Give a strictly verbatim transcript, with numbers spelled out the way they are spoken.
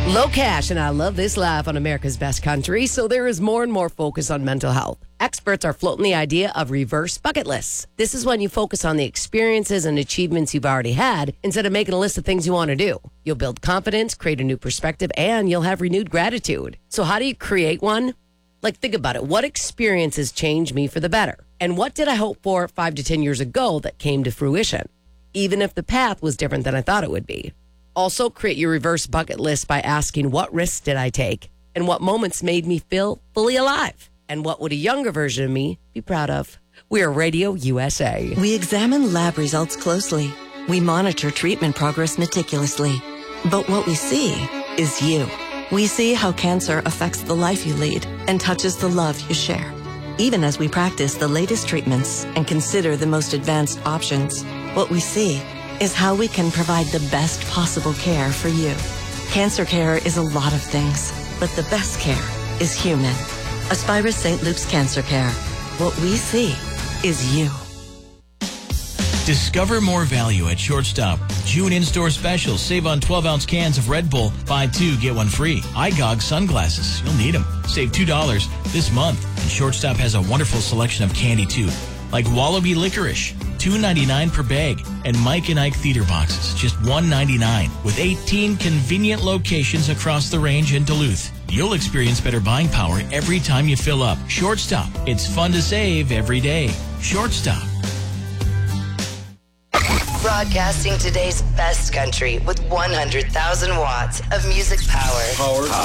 Low Cash, and I love this life on America's Best Country, so there is more and more focus on mental health. Experts are floating the idea of reverse bucket lists. This is when you focus on the experiences and achievements you've already had instead of making a list of things you want to do. You'll build confidence, create a new perspective, and you'll have renewed gratitude. So how do you create one? Like, think about it. What experiences changed me for the better? And what did I hope for five to ten years ago that came to fruition, even if the path was different than I thought it would be? Also, create your reverse bucket list by asking, what risks did I take? And what moments made me feel fully alive? And what would a younger version of me be proud of? We are Radio U S A. We examine lab results closely. We monitor treatment progress meticulously. But what we see is you. We see how cancer affects the life you lead and touches the love you share. Even as we practice the latest treatments and consider the most advanced options, what we see is how we can provide the best possible care for you. Cancer care is a lot of things, but the best care is human. Aspira Saint Luke's Cancer Care. What we see is you. Discover more value at Shortstop. June in-store specials. Save on twelve-ounce cans of Red Bull. Buy two, get one free. I G O G sunglasses. You'll need them. Save two dollars this month. And Shortstop has a wonderful selection of candy, too, like Wallaby Licorice, two ninety-nine per bag, and Mike and Ike theater boxes, just one ninety-nine, with eighteen convenient locations across the range in Duluth. You'll experience better buying power every time you fill up. Shortstop. It's fun to save every day. Shortstop. Broadcasting today's best country with one hundred thousand watts of music power. Power.